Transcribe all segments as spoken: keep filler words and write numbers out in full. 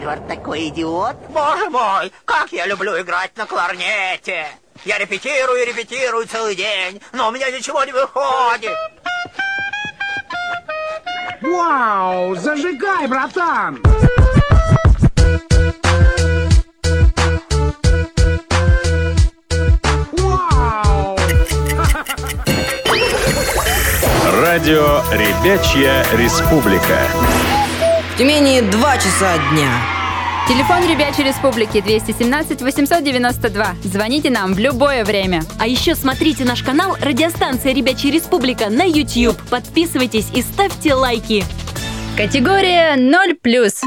Эдвард такой идиот. Боже мой, как я люблю играть на кларнете. Я репетирую и репетирую целый день, но у меня ничего не выходит. Вау, зажигай, братан! Вау! Радио «Ребячья республика». В Тюмени два часа дня. Телефон Ребячей Республики двести семнадцать восемьсот девяносто два. Звоните нам в любое время. А еще смотрите наш канал «Радиостанция Ребячая Республика» на YouTube. Подписывайтесь и ставьте лайки. Категория ноль плюс.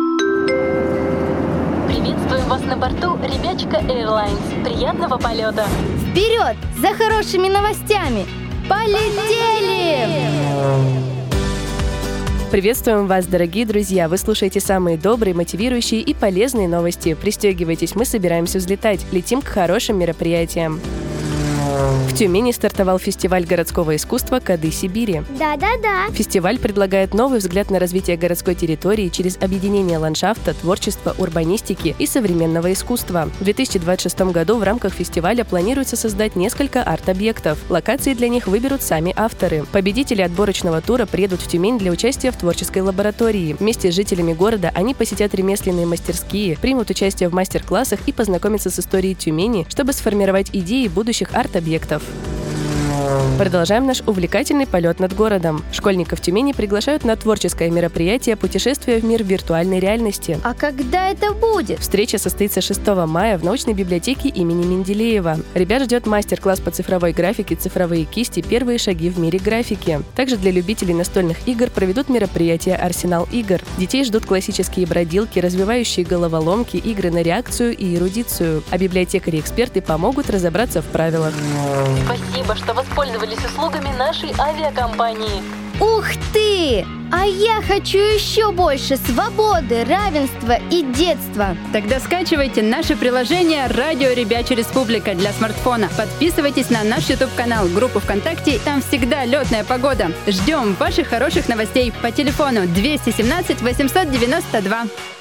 Приветствуем вас на борту Ребячка Airlines. Приятного полета. Вперед за хорошими новостями! Полетели! Приветствуем вас, дорогие друзья! Вы слушаете самые добрые, мотивирующие и полезные новости. Пристегивайтесь, мы собираемся взлетать. Летим к хорошим мероприятиям. В Тюмени стартовал фестиваль городского искусства «Кады Сибири». Да-да-да. Фестиваль предлагает новый взгляд на развитие городской территории через объединение ландшафта, творчества, урбанистики и современного искусства. В две тысячи двадцать шестом году в рамках фестиваля планируется создать несколько арт-объектов. Локации для них выберут сами авторы. Победители отборочного тура приедут в Тюмень для участия в творческой лаборатории. Вместе с жителями города они посетят ремесленные мастерские, примут участие в мастер-классах и познакомятся с историей Тюмени, чтобы сформировать идеи будущих арт-объектов. Продолжаем наш увлекательный полет над городом. Школьников Тюмени приглашают на творческое мероприятие «Путешествие в мир виртуальной реальности». А когда это будет? Встреча состоится шестого мая в научной библиотеке имени Менделеева. Ребят ждет мастер-класс по цифровой графике, цифровые кисти, первые шаги в мире графики. Также для любителей настольных игр проведут мероприятие «Арсенал игр». Детей ждут классические бродилки, развивающие головоломки, игры на реакцию и эрудицию. А библиотекари-эксперты помогут разобраться в правилах. Спасибо, что воспользовались услугами нашей авиакомпании. Ух ты! А я хочу еще больше свободы, равенства и детства. Тогда скачивайте наше приложение «Радио Ребячая Республика» для смартфона. Подписывайтесь на наш YouTube-канал, группу ВКонтакте. Там всегда летная погода. Ждем ваших хороших новостей по телефону двести семнадцать восемьсот девяносто два.